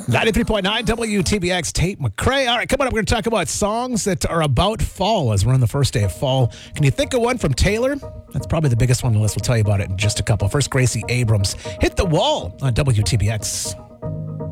93.9 WTBX, Tate McRae. All right, coming up, we're going to talk about songs that are about fall as we're on the first day of fall. Can you think of one from Taylor? That's probably the biggest one on the list. We'll tell you about it in just a couple. First, Gracie Abrams, Hit the Wall on WTBX.